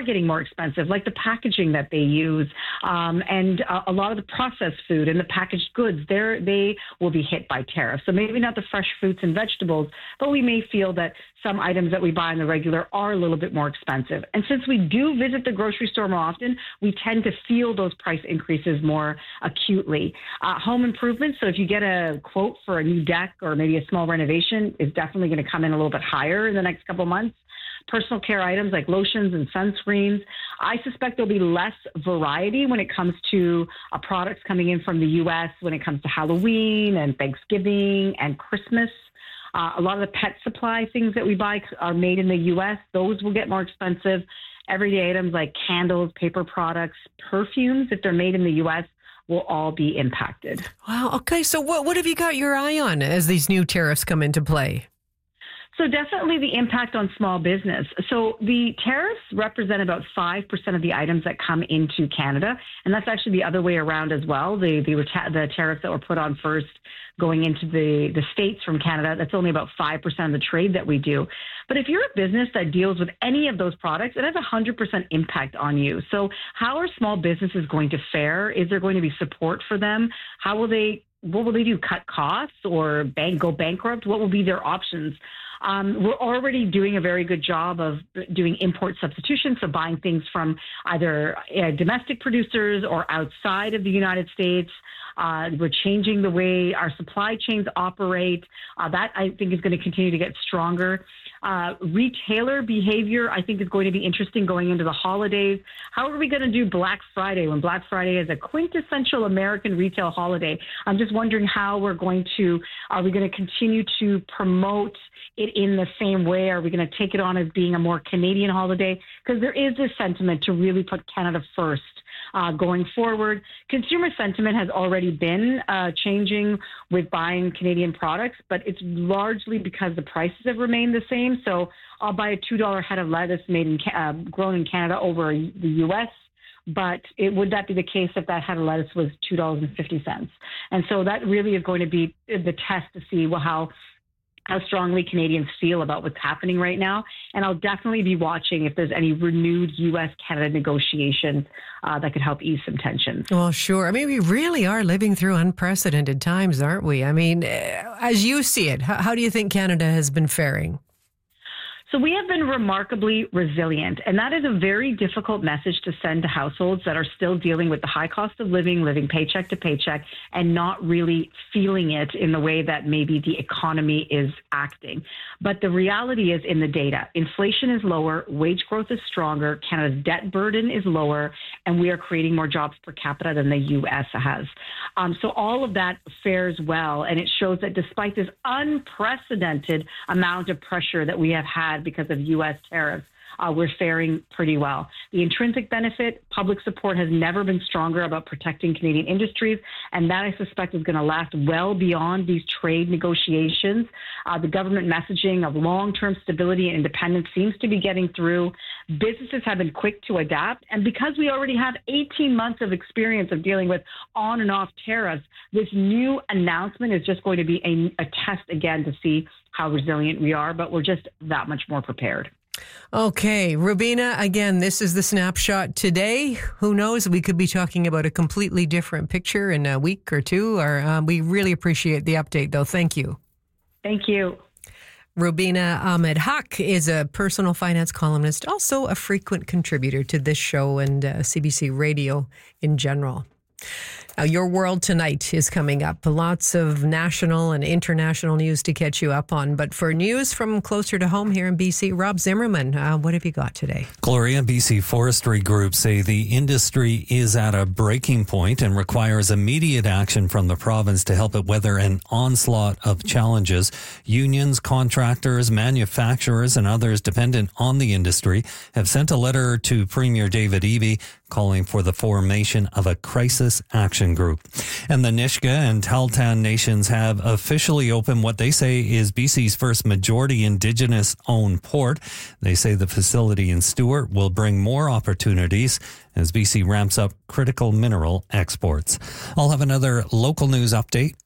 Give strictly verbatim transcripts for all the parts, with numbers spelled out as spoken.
getting more expensive, like the packaging that they use, um, and uh, a lot of the processed food and the packaged goods, they're, they will be hit by tariffs. So maybe not the fresh fruits and vegetables, but we may feel that some items that we buy on the regular are a little bit more expensive. And since we do visit the grocery store more often, we tend to feel those price increases more acutely. Uh, home improvements, so if you get a quote for a new deck or maybe a small renovation, is definitely going to come in a little bit higher in the next couple of months. Personal care items like lotions and sunscreens, I suspect there'll be less variety when it comes to uh, products coming in from the U S when it comes to Halloween and Thanksgiving and Christmas. Uh, a lot of the pet supply things that we buy are made in the U S. Those will get more expensive. Everyday items like candles, paper products, perfumes, if they're made in the U S, will all be impacted. Wow. Okay. So what, what have you got your eye on as these new tariffs come into play? So definitely the impact on small business. So the tariffs represent about five percent of the items that come into Canada. And that's actually the other way around as well. The the, the tariffs that were put on first going into the, the States from Canada, that's only about five percent of the trade that we do. But if you're a business that deals with any of those products, it has a one hundred percent impact on you. So how are small businesses going to fare? Is there going to be support for them? How will they, what will they do? Cut costs or bank, go bankrupt? What will be their options? Um, we're already doing a very good job of doing import substitution, so buying things from either uh, domestic producers or outside of the United States. Uh, we're changing the way our supply chains operate. Uh, that, I think, is going to continue to get stronger. Uh, retailer behavior, I think, is going to be interesting going into the holidays. How are we going to do Black Friday when Black Friday is a quintessential American retail holiday? I'm just wondering how we're going to, are we going to continue to promote it in the same way? Are we going to take it on as being a more Canadian holiday? Because there is this sentiment to really put Canada first. Uh, going forward, consumer sentiment has already been uh, changing with buying Canadian products, but it's largely because the prices have remained the same. So I'll buy a two dollar head of lettuce made in uh, grown in Canada over the U S, but it, would that be the case if that head of lettuce was two dollars and fifty cents? And so that really is going to be the test to see well, how how strongly Canadians feel about what's happening right now. And I'll definitely be watching if there's any renewed U S Canada negotiations uh, that could help ease some tensions. Well, sure. I mean, we really are living through unprecedented times, aren't we? I mean, as you see it, how, how do you think Canada has been faring? So we have been remarkably resilient, and that is a very difficult message to send to households that are still dealing with the high cost of living, living paycheck to paycheck, and not really feeling it in the way that maybe the economy is acting. But the reality is in the data, inflation is lower, wage growth is stronger, Canada's debt burden is lower, and we are creating more jobs per capita than the U S has. Um, so all of that fares well, and it shows that despite this unprecedented amount of pressure that we have had because of U S tariffs, uh, we're faring pretty well. The intrinsic benefit, public support has never been stronger about protecting Canadian industries, and that I suspect is going to last well beyond these trade negotiations. Uh, the government messaging of long-term stability and independence seems to be getting through. Businesses have been quick to adapt, and because we already have eighteen months of experience of dealing with on and off tariffs, this new announcement is just going to be a, a test again to see how resilient we are, but we're just that much more prepared. Okay, Rubina, again, this is the snapshot today. Who knows? We could be talking about a completely different picture in a week or two. Or um, we really appreciate the update, though. Thank you. Thank you. Rubina Ahmed Haq is a personal finance columnist, also a frequent contributor to this show and uh, C B C Radio in general. Now, Your World Tonight is coming up. Lots of national and international news to catch you up on. But for news from closer to home here in B C, Rob Zimmerman, uh, what have you got today? Gloria, B C forestry groups say the industry is at a breaking point and requires immediate action from the province to help it weather an onslaught of challenges. Unions, contractors, manufacturers, and others dependent on the industry have sent a letter to Premier David Eby calling for the formation of a crisis action group. And the Nisga'a and Tahltan nations have officially opened what they say is B C's first majority Indigenous owned port. They say the facility in Stewart will bring more opportunities as B C ramps up critical mineral exports. I'll have another local news update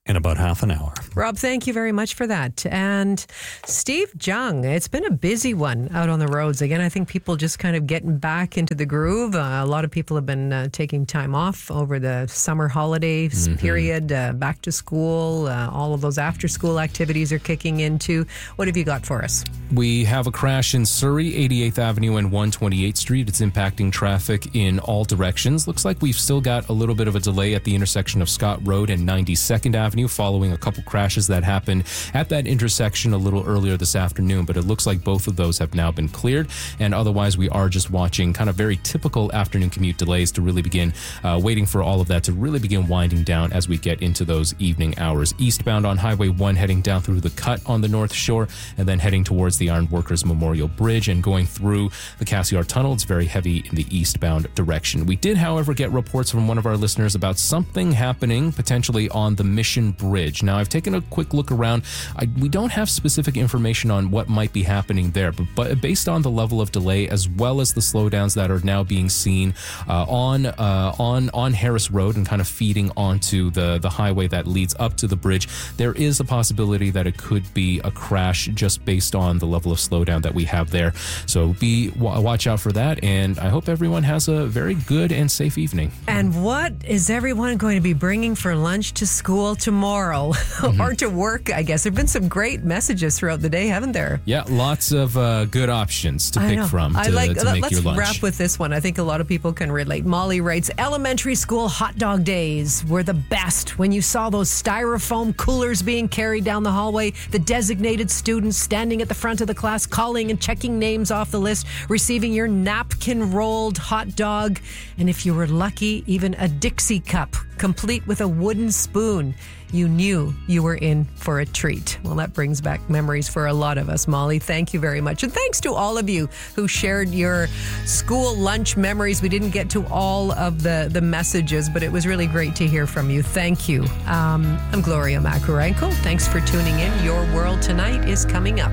in about half an hour. Rob, thank you very much for that. And Steve Jung, it's been a busy one out on the roads. Again, I think people just kind of getting back into the groove. Uh, a lot of people have been uh, taking time off over the summer holidays mm-hmm. period, uh, back to school. Uh, all of those after-school activities are kicking into. What have you got for us? We have a crash in Surrey, eighty-eighth Avenue and one twenty-eighth Street. It's impacting traffic in all directions. Looks like we've still got a little bit of a delay at the intersection of Scott Road and ninety-second Avenue following a couple crashes that happened at that intersection a little earlier this afternoon, but it looks like both of those have now been cleared, and otherwise we are just watching kind of very typical afternoon commute delays to really begin uh, waiting for all of that to really begin winding down as we get into those evening hours. Eastbound on Highway one heading down through the cut on the North Shore and then heading towards the Ironworkers Memorial Bridge and going through the Cassiar Tunnel. It's very heavy in the eastbound direction. We did, however, get reports from one of our listeners about something happening potentially on the Mission Bridge. Now, I've taken a quick look around. I, we don't have specific information on what might be happening there, but, but based on the level of delay as well as the slowdowns that are now being seen uh, on uh, on on Harris Road and kind of feeding onto the, the highway that leads up to the bridge, there is a possibility that it could be a crash just based on the level of slowdown that we have there. So be watch out for that, and I hope everyone has a very good and safe evening. And what is everyone going to be bringing for lunch to school tomorrow? Mm-hmm. Or to work, I guess. There have been some great messages throughout the day, haven't there? Yeah, lots of uh, good options to pick from to, I like, to make let's your lunch. Wrap with this one. I think a lot of people can relate. Molly writes, elementary school hot dog days were the best. When you saw those styrofoam coolers being carried down the hallway, the designated students standing at the front of the class, calling and checking names off the list, receiving your napkin-rolled hot dog, and if you were lucky, even a Dixie cup, complete with a wooden spoon. You knew you were in for a treat. Well, that brings back memories for a lot of us, Molly. Thank you very much. And thanks to all of you who shared your school lunch memories. We didn't get to all of the, the messages, but it was really great to hear from you. Thank you. Um, I'm Gloria Macarenko. Thanks for tuning in. Your World Tonight is coming up.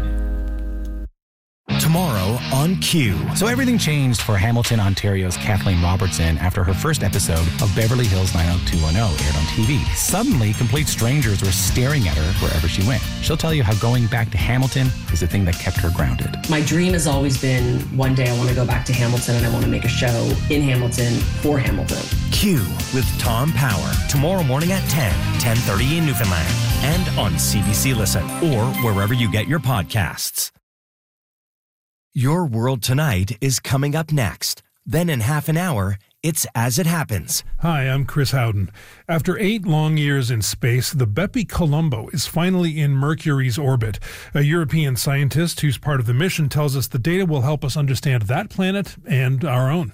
Tomorrow on Q. So everything changed for Hamilton, Ontario's Kathleen Robertson after her first episode of Beverly Hills nine oh two one oh aired on T V. Suddenly, complete strangers were staring at her wherever she went. She'll tell you how going back to Hamilton is the thing that kept her grounded. My dream has always been one day I want to go back to Hamilton and I want to make a show in Hamilton for Hamilton. Q with Tom Power. Tomorrow morning at ten, ten thirty in Newfoundland. And on C B C Listen or wherever you get your podcasts. Your World Tonight is coming up next. Then in half an hour, it's As It Happens. Hi, I'm Chris Howden. After eight long years in space, the Bepi Colombo is finally in Mercury's orbit. A European scientist who's part of the mission tells us the data will help us understand that planet and our own.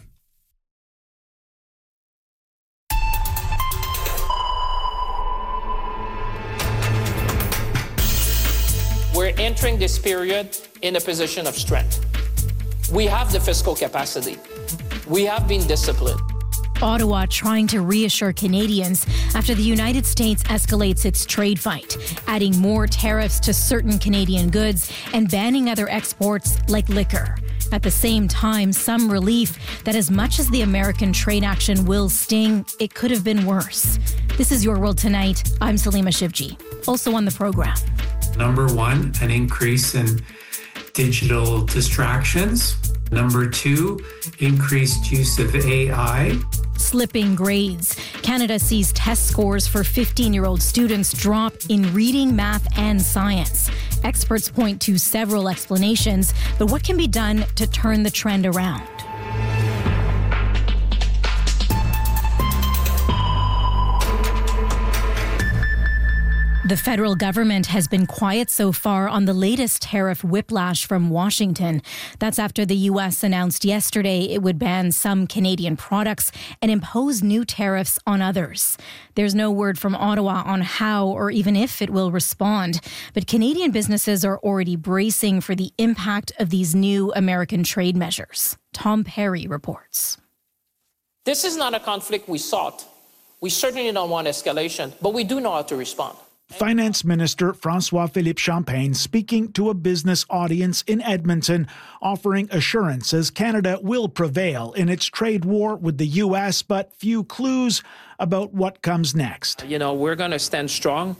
We're entering this period in a position of strength. We have the fiscal capacity. We have been disciplined. Ottawa trying to reassure Canadians after the United States escalates its trade fight, adding more tariffs to certain Canadian goods and banning other exports like liquor. At the same time, some relief that as much as the American trade action will sting, it could have been worse. This is Your World Tonight. I'm Salima Shivji. Also on the program. Number one, an increase in digital distractions. Number two, increased use of A I. Slipping grades. Canada sees test scores for fifteen-year-old students drop in reading, math, and science. Experts point to several explanations, but what can be done to turn the trend around? The federal government has been quiet so far on the latest tariff whiplash from Washington. That's after the U S announced yesterday it would ban some Canadian products and impose new tariffs on others. There's no word from Ottawa on how or even if it will respond, but Canadian businesses are already bracing for the impact of these new American trade measures. Tom Perry reports. This is not a conflict we sought. We certainly don't want escalation, but we do know how to respond. Finance Minister François-Philippe Champagne speaking to a business audience in Edmonton, offering assurances Canada will prevail in its trade war with the U S, but few clues about what comes next. You know, we're going to stand strong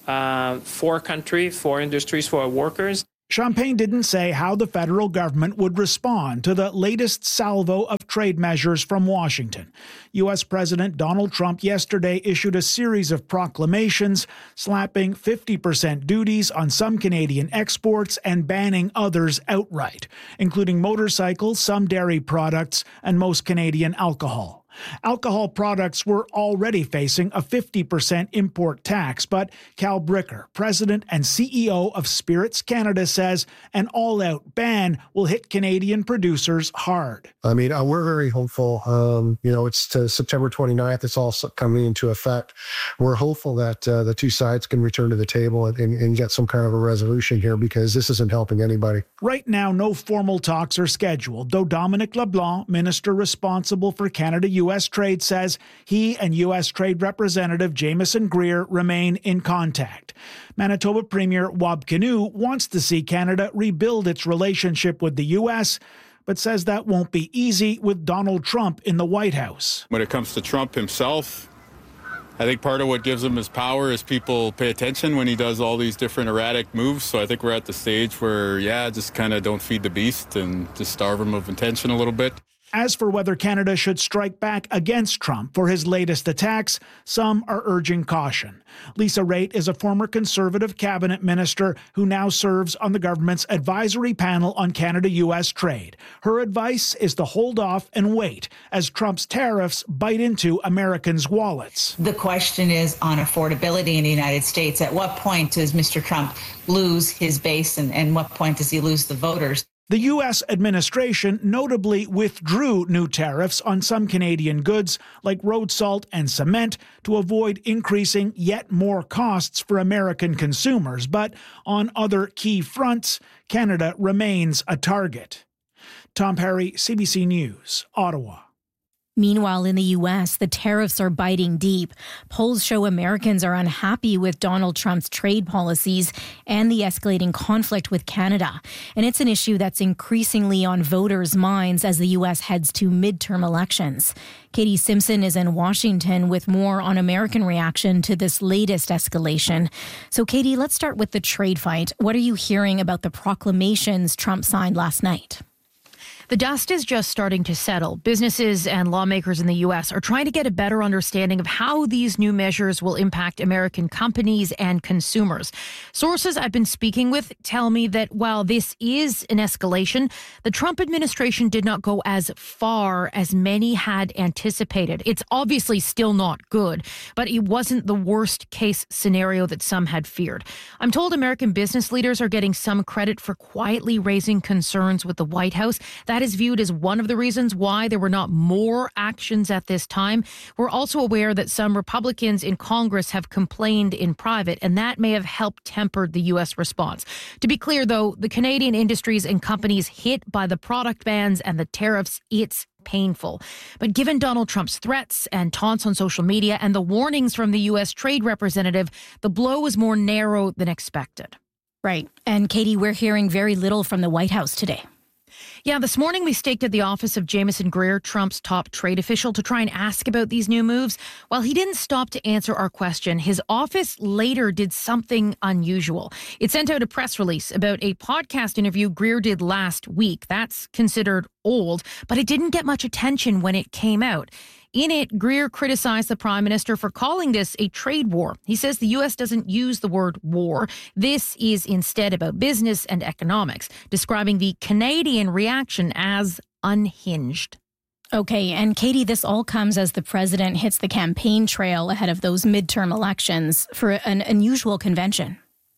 uh, for our country, for industries, for our workers. Champagne didn't say how the federal government would respond to the latest salvo of trade measures from Washington. U S President Donald Trump yesterday issued a series of proclamations slapping fifty percent duties on some Canadian exports and banning others outright, including motorcycles, some dairy products, and most Canadian alcohol. Alcohol products were already facing a fifty percent import tax, but Cal Bricker, president and C E O of Spirits Canada, says an all-out ban will hit Canadian producers hard. I mean, uh, we're very hopeful. Um, you know, it's to September twenty-ninth. It's all coming into effect. We're hopeful that uh, the two sides can return to the table and, and, and get some kind of a resolution here, because this isn't helping anybody. Right now, no formal talks are scheduled, though Dominic LeBlanc, minister responsible for Canada-U S trade, says he and U S Trade Representative Jameson Greer remain in contact. Manitoba Premier Wab Kinew wants to see Canada rebuild its relationship with the U S, but says that won't be easy with Donald Trump in the White House. When it comes to Trump himself, I think part of what gives him his power is people pay attention when he does all these different erratic moves. So I think we're at the stage where, yeah, just kind of don't feed the beast and just starve him of attention a little bit. As for whether Canada should strike back against Trump for his latest attacks, some are urging caution. Lisa Raitt is a former Conservative cabinet minister who now serves on the government's advisory panel on Canada-U S trade. Her advice is to hold off and wait as Trump's tariffs bite into Americans' wallets. The question is on affordability in the United States. At what point does Mister Trump lose his base, and, and what point does he lose the voters? The U S administration notably withdrew new tariffs on some Canadian goods like road salt and cement to avoid increasing yet more costs for American consumers. But on other key fronts, Canada remains a target. Tom Perry, C B C News, Ottawa. Meanwhile, in the U S, the tariffs are biting deep. Polls show Americans are unhappy with Donald Trump's trade policies and the escalating conflict with Canada. And it's an issue that's increasingly on voters' minds as the U S heads to midterm elections. Katie Simpson is in Washington with more on American reaction to this latest escalation. So, Katie, let's start with the trade fight. What are you hearing about the proclamations Trump signed last night? The dust is just starting to settle. Businesses and lawmakers in the U S are trying to get a better understanding of how these new measures will impact American companies and consumers. Sources I've been speaking with tell me that while this is an escalation, the Trump administration did not go as far as many had anticipated. It's obviously still not good, but it wasn't the worst case scenario that some had feared. I'm told American business leaders are getting some credit for quietly raising concerns with the White House. That That is viewed as one of the reasons why there were not more actions at this time. We're also aware that some Republicans in Congress have complained in private, and that may have helped temper the U S response. To be clear, though, the Canadian industries and companies hit by the product bans and the tariffs, it's painful. But given Donald Trump's threats and taunts on social media and the warnings from the U S Trade Representative, the blow was more narrow than expected. Right. And Katie, we're hearing very little from the White House today. Yeah, this morning we staked at the office of Jameson Greer, Trump's top trade official, to try and ask about these new moves. While he didn't stop to answer our question, his office later did something unusual. It sent out a press release about a podcast interview Greer did last week. That's considered old, but it didn't get much attention when it came out. In it, Greer criticized the prime minister for calling this a trade war. He says the U S doesn't use the word war. This is instead about business and economics, describing the Canadian reaction as unhinged. Okay, and Katie, this all comes as the president hits the campaign trail ahead of those midterm elections for an unusual convention.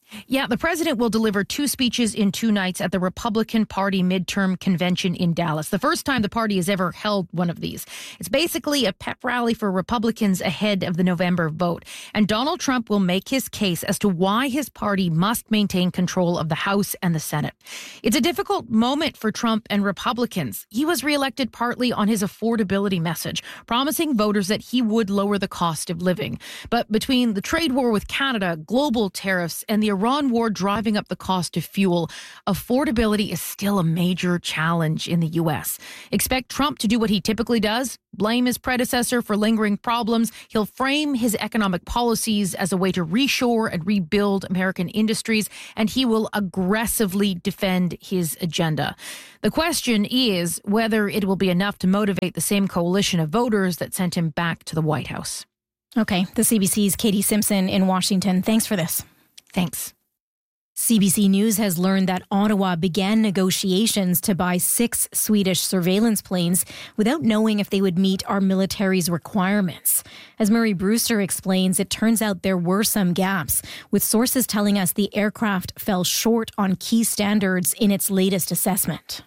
Yeah, the president will deliver two speeches in two nights at the Republican Party midterm convention in Dallas. The first time the party has ever held one of these. It's basically a pep rally for Republicans ahead of the November vote. And Donald Trump will make his case as to why his party must maintain control of the House and the Senate. It's a difficult moment for Trump and Republicans. He was reelected partly on his affordability message, promising voters that he would lower the cost of living. But between the trade war with Canada, global tariffs, and the Iran war driving up the cost of fuel, affordability is still a major challenge in the U S. Expect Trump to do what he typically does, blame his predecessor for lingering problems. He'll frame his economic policies as a way to reshore and rebuild American industries, and he will aggressively defend his agenda. The question is whether it will be enough to motivate the same coalition of voters that sent him back to the White House. Okay, the C B C's Katie Simpson in Washington. Thanks for this. Thanks. C B C News has learned that Ottawa began negotiations to buy six Swedish surveillance planes without knowing if they would meet our military's requirements. As Murray Brewster explains, it turns out there were some gaps, with sources telling us the aircraft fell short on key standards in its latest assessment.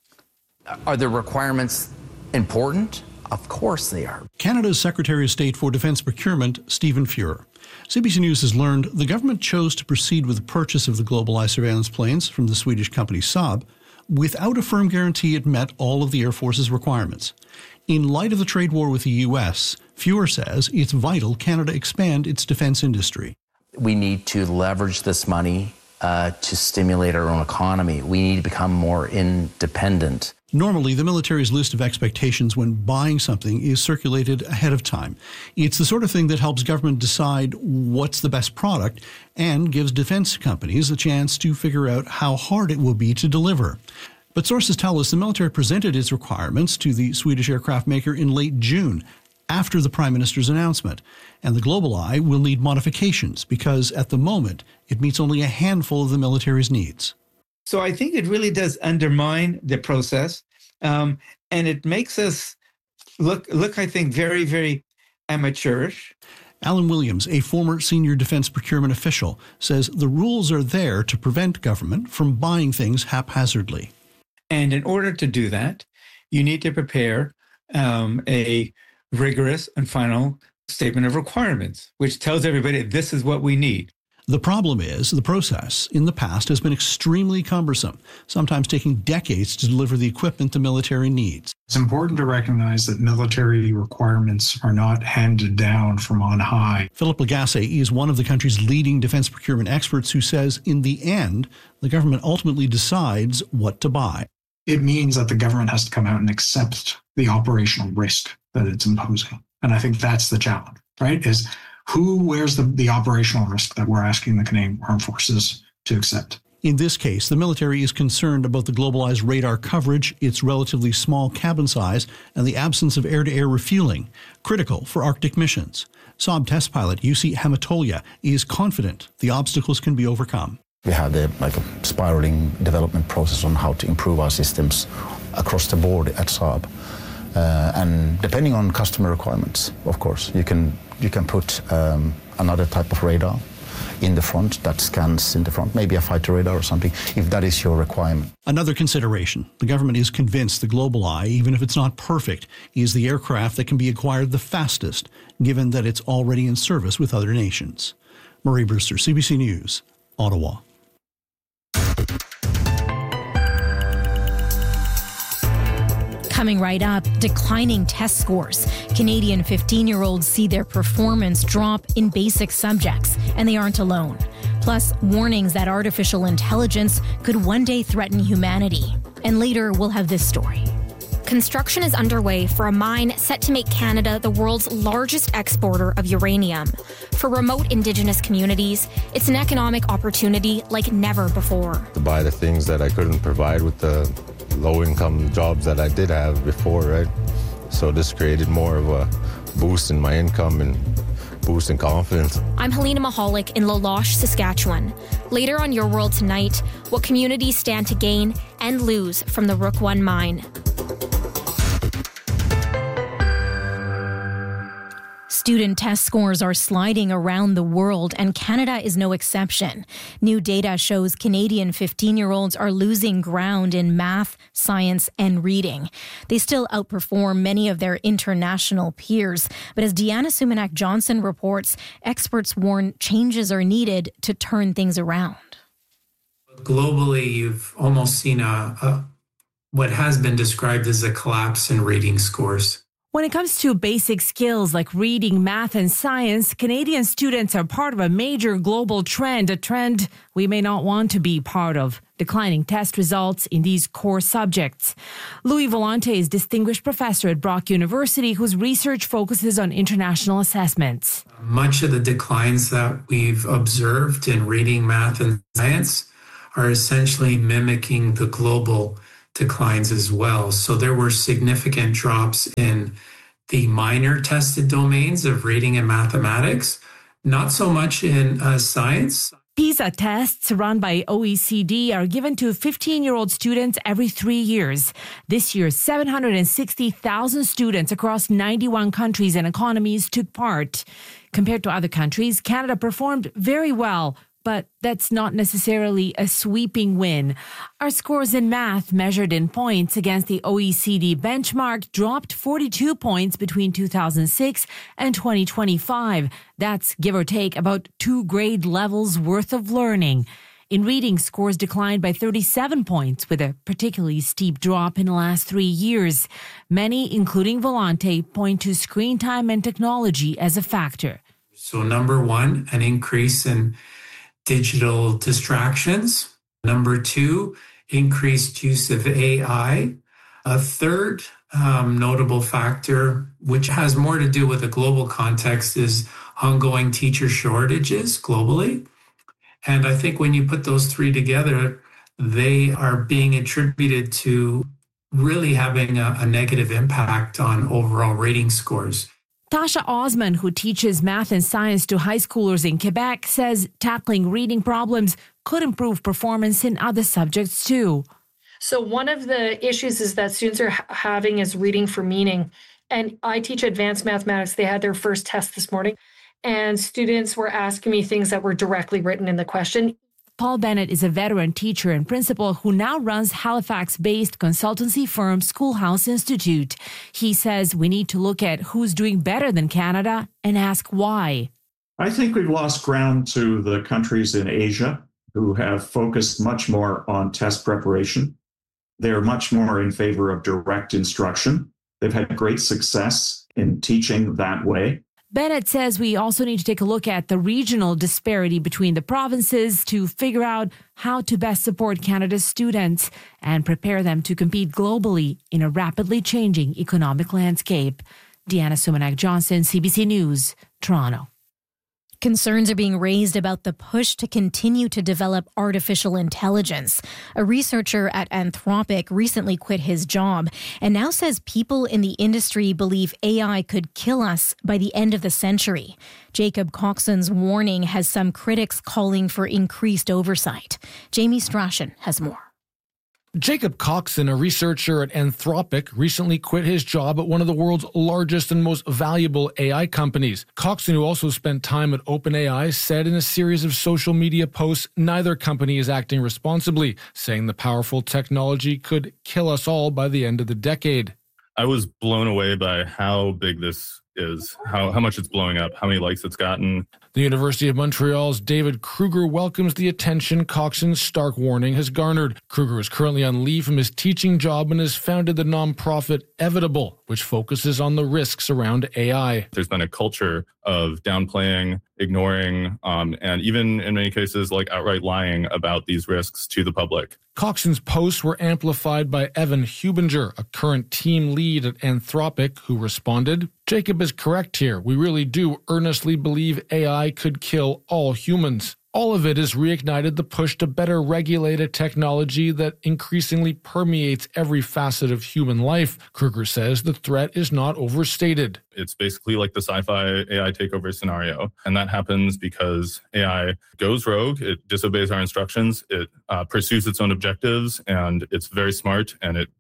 Are the requirements important? Of course they are. Canada's Secretary of State for Defence Procurement, Stephen Fuhr. C B C News has learned the government chose to proceed with the purchase of the GlobalEye surveillance planes from the Swedish company Saab without a firm guarantee it met all of the Air Force's requirements. In light of the trade war with the U S, Fuhr says it's vital Canada expand its defence industry. We need to leverage this money uh, to stimulate our own economy. We need to become more independent. Normally, the military's list of expectations when buying something is circulated ahead of time. It's the sort of thing that helps government decide what's the best product and gives defense companies a chance to figure out how hard it will be to deliver. But sources tell us the military presented its requirements to the Swedish aircraft maker in late June, after the Prime Minister's announcement. And the GlobalEye will need modifications because, at the moment, it meets only a handful of the military's needs. So I think it really does undermine the process, um, and it makes us look, look, I think, very, very amateurish. Alan Williams, a former senior defense procurement official, says the rules are there to prevent government from buying things haphazardly. And in order to do that, you need to prepare um, a rigorous and final statement of requirements, which tells everybody this is what we need. The problem is the process in the past has been extremely cumbersome, sometimes taking decades to deliver the equipment the military needs. It's important to recognize that military requirements are not handed down from on high. Philip Lagasse is one of the country's leading defense procurement experts who says in the end, the government ultimately decides what to buy. It means that the government has to come out and accept the operational risk that it's imposing. And I think that's the challenge, right? Is who wears the, the operational risk that we're asking the Canadian Armed Forces to accept? In this case, the military is concerned about the GlobalEye's radar coverage, its relatively small cabin size, and the absence of air-to-air refueling, critical for Arctic missions. Saab test pilot Jussi Hamatolia is confident the obstacles can be overcome. We have the, like a spiraling development process on how to improve our systems across the board at Saab. Uh, and depending on customer requirements, of course, you can you can put um, another type of radar in the front that scans in the front, maybe a fighter radar or something, if that is your requirement. Another consideration, the government is convinced the GlobalEye, even if it's not perfect, is the aircraft that can be acquired the fastest, given that it's already in service with other nations. Murray Brewster, C B C News, Ottawa. Coming right up, declining test scores. Canadian fifteen-year-olds see their performance drop in basic subjects, and they aren't alone. Plus, warnings that artificial intelligence could one day threaten humanity. And later, we'll have this story. Construction is underway for a mine set to make Canada the world's largest exporter of uranium. For remote Indigenous communities, it's an economic opportunity like never before. To buy the things that I couldn't provide with the low-income jobs that I did have before, right? So this created more of a boost in my income and boost in confidence. I'm Helena Mahalik in La Loche, Saskatchewan. Later on Your World Tonight, what communities stand to gain and lose from the Rook I mine. Student test scores are sliding around the world, and Canada is no exception. New data shows Canadian fifteen-year-olds are losing ground in math, science, and reading. They still outperform many of their international peers. But as Deanna Sumanac-Johnson reports, experts warn changes are needed to turn things around. Globally, you've almost seen a, a what has been described as a collapse in reading scores. When it comes to basic skills like reading, math, and science, Canadian students are part of a major global trend, a trend we may not want to be part of. Declining test results in these core subjects. Louis Volante is Distinguished Professor at Brock University, whose research focuses on international assessments. Much of the declines that we've observed in reading, math, and science are essentially mimicking the global declines as well. So there were significant drops in the minor tested domains of reading and mathematics, not so much in uh, science. PISA tests run by O E C D are given to fifteen-year-old students every three years. This year, seven hundred sixty thousand students across ninety-one countries and economies took part. Compared to other countries, Canada performed very well, but that's not necessarily a sweeping win. Our scores in math, measured in points against the O E C D benchmark, dropped forty-two points between two thousand six and twenty twenty-five. That's give or take about two grade levels worth of learning. In reading, scores declined by thirty-seven points, with a particularly steep drop in the last three years. Many, including Volante, point to screen time and technology as a factor. So number one, an increase in digital distractions. Number two, increased use of A I. A third um, notable factor, which has more to do with the global context, is ongoing teacher shortages globally. And I think when you put those three together, they are being attributed to really having a, a negative impact on overall rating scores. Tasha Osman, who teaches math and science to high schoolers in Quebec, says tackling reading problems could improve performance in other subjects too. So one of the issues is that students are ha- having is reading for meaning. And I teach advanced mathematics. They had their first test this morning, and students were asking me things that were directly written in the question. Paul Bennett is a veteran teacher and principal who now runs Halifax-based consultancy firm Schoolhouse Institute. He says we need to look at who's doing better than Canada and ask why. I think we've lost ground to the countries in Asia who have focused much more on test preparation. They're much more in favor of direct instruction. They've had great success in teaching that way. Bennett says we also need to take a look at the regional disparity between the provinces to figure out how to best support Canada's students and prepare them to compete globally in a rapidly changing economic landscape. Deanna Sumanac-Johnson, C B C News, Toronto. Concerns are being raised about the push to continue to develop artificial intelligence. A researcher at Anthropic recently quit his job and now says people in the industry believe A I could kill us by the end of the century. Jacob Coxon's warning has some critics calling for increased oversight. Jamie Strachan has more. Jacob Coxon, a researcher at Anthropic, recently quit his job at one of the world's largest and most valuable A I companies. Coxon, who also spent time at OpenAI, said in a series of social media posts neither company is acting responsibly, saying the powerful technology could kill us all by the end of the decade. I was blown away by how big this is, how, how much it's blowing up, how many likes it's gotten. The University of Montreal's David Kruger welcomes the attention Coxon's stark warning has garnered. Kruger is currently on leave from his teaching job and has founded the nonprofit Evitable, which focuses on the risks around A I. There's been a culture of downplaying, ignoring, um, and even in many cases, like outright lying about these risks to the public. Coxon's posts were amplified by Evan Hubinger, a current team lead at Anthropic, who responded, "Jacob is correct here. We really do earnestly believe A I could kill all humans. All of it has reignited the push to better regulate a technology that increasingly permeates every facet of human life." Kruger says the threat is not overstated. It's basically like the sci-fi A I takeover scenario. And that happens because A I goes rogue, it disobeys our instructions, it uh, pursues its own objectives, and it's very smart, and it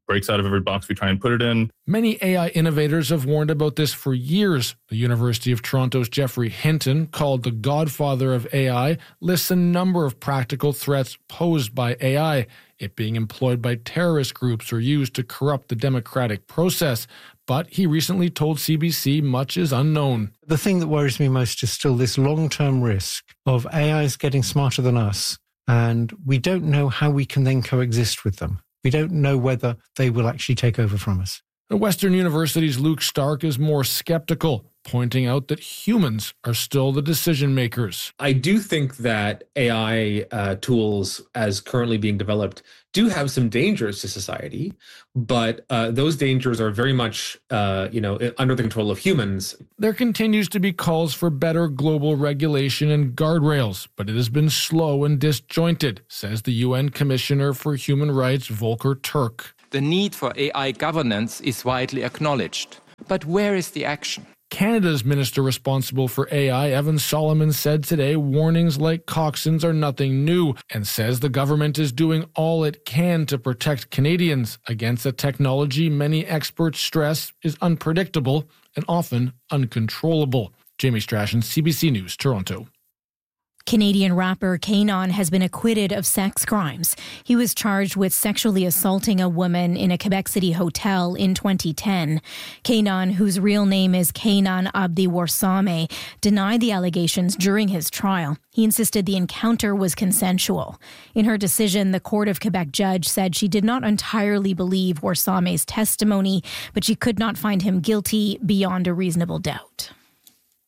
breaks out of every box we try and put it in. Many A I innovators have warned about this for years. The University of Toronto's Geoffrey Hinton, called the godfather of A I, lists a number of practical threats posed by A I, it being employed by terrorist groups or used to corrupt the democratic process. But he recently told C B C much is unknown. The thing that worries me most is still this long-term risk of A Is getting smarter than us, and we don't know how we can then coexist with them. We don't know whether they will actually take over from us. Western University's Luke Stark is more skeptical, pointing out that humans are still the decision makers. I do think that A I uh, tools, as currently being developed, do have some dangers to society, but uh, those dangers are very much, uh, you know, under the control of humans. There continues to be calls for better global regulation and guardrails, but it has been slow and disjointed, says the U N Commissioner for Human Rights, Volker Turk. The need for A I governance is widely acknowledged, but where is the action? Canada's minister responsible for A I, Evan Solomon, said today warnings like Coxon's are nothing new and says the government is doing all it can to protect Canadians against a technology many experts stress is unpredictable and often uncontrollable. Jamie Strachan, C B C News, Toronto. Canadian rapper Kanon has been acquitted of sex crimes. He was charged with sexually assaulting a woman in a Quebec City hotel in twenty ten. Kanon, whose real name is Kanan Abdi Warsame, denied the allegations during his trial. He insisted the encounter was consensual. In her decision, the Court of Quebec judge said she did not entirely believe Warsame's testimony, but she could not find him guilty beyond a reasonable doubt.